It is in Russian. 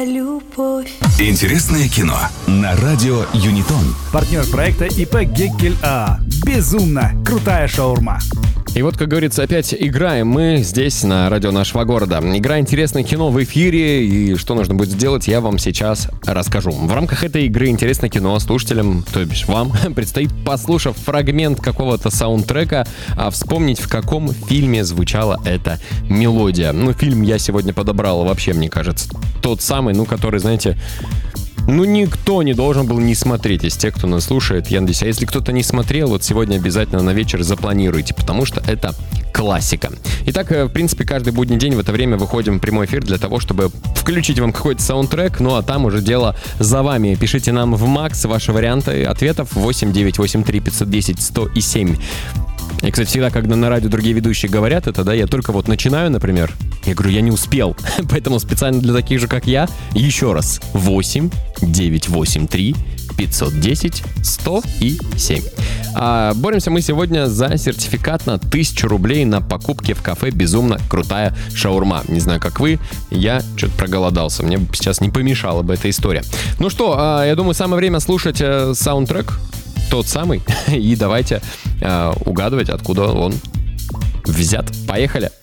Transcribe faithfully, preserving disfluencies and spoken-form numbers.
моя любовь. Интересное кино на радио Юнитон. Партнер проекта ИП Геккель АА. Безумно крутая шаурма. И вот, как говорится, опять играем мы здесь, на радио нашего города. Игра «Интересное кино» в эфире, и что нужно будет сделать, я вам сейчас расскажу. В рамках этой игры «Интересное кино» слушателям, то бишь вам, предстоит, послушав фрагмент какого-то саундтрека, вспомнить, в каком фильме звучала эта мелодия. Ну, фильм я сегодня подобрал вообще, мне кажется, тот самый, ну, который, знаете... Ну, никто не должен был не смотреть из тех, кто нас слушает. Я надеюсь, а если кто-то не смотрел, вот сегодня обязательно на вечер запланируйте, потому что это классика. Итак, в принципе, каждый будний день в это время выходим в прямой эфир для того, чтобы включить вам какой-то саундтрек, ну а там уже дело за вами. Пишите нам в Макс ваши варианты ответов восемь девятьсот восемьдесят три пятьсот десять сто семь. И, кстати, всегда, когда на радио другие ведущие говорят это, да, я только вот начинаю, например, я говорю, я не успел. Поэтому специально для таких же, как я, еще раз. восемь девятьсот восемьдесят три пятьсот десять сто семь. А боремся мы сегодня за сертификат на тысячу рублей на покупки в кафе «Безумно крутая шаурма». Не знаю, как вы, я что-то проголодался. Мне сейчас не помешала бы эта история. Ну что, я думаю, самое время слушать саундтрек. Тот самый. И давайте э, угадывать, откуда он взят. Поехали!